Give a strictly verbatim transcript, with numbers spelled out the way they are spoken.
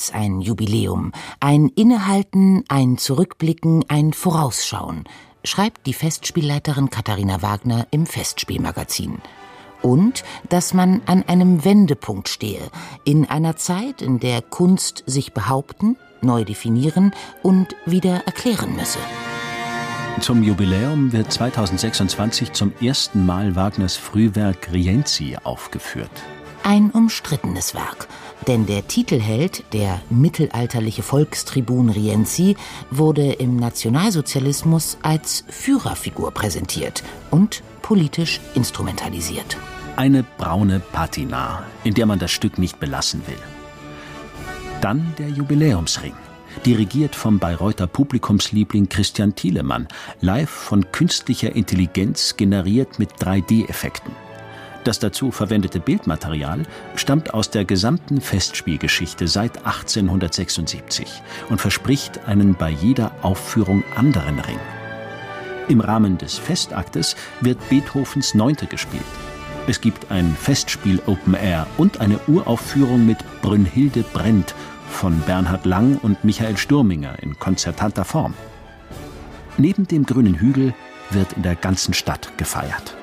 als ein Jubiläum. Ein Innehalten, ein Zurückblicken, ein Vorausschauen, schreibt die Festspielleiterin Katharina Wagner im Festspielmagazin. Und dass man an einem Wendepunkt stehe, in einer Zeit, in der Kunst sich behaupten, neu definieren und wieder erklären müsse. Zum Jubiläum wird zweitausendsechsundzwanzig zum ersten Mal Wagners Frühwerk Rienzi aufgeführt. Ein umstrittenes Werk, denn der Titelheld, der mittelalterliche Volkstribun Rienzi, wurde im Nationalsozialismus als Führerfigur präsentiert und politisch instrumentalisiert. Eine braune Patina, in der man das Stück nicht belassen will. Dann der Jubiläumsring, dirigiert vom Bayreuther Publikumsliebling Christian Thielemann, live von künstlicher Intelligenz generiert mit drei D Effekten. Das dazu verwendete Bildmaterial stammt aus der gesamten Festspielgeschichte seit achtzehnhundertsechsundsiebzig und verspricht einen bei jeder Aufführung anderen Ring. Im Rahmen des Festaktes wird Beethovens Neunte gespielt. Es gibt ein Festspiel Open Air und eine Uraufführung mit Brünnhilde brennt von Bernhard Lang und Michael Stürminger in konzertanter Form. Neben dem grünen Hügel wird in der ganzen Stadt gefeiert.